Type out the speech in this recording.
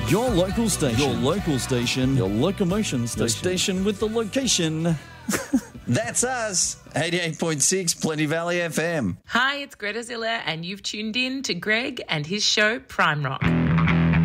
Your local station. Your local station. Your locomotion station. The station with the location. That's us, 88.6 Plenty Valley FM. Hi, it's Greta Ziller, and you've tuned in to Greg and his show Prime Rock.